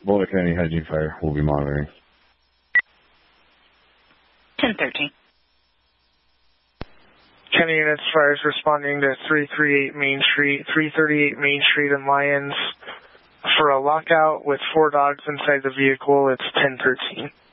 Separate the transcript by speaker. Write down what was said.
Speaker 1: Boulder County Hygiene Fire will be monitoring.
Speaker 2: 1013.
Speaker 3: County units fires responding to 338 Main Street, 338 Main Street in Lyons for a lockout with 4 dogs inside the vehicle. It's 1013.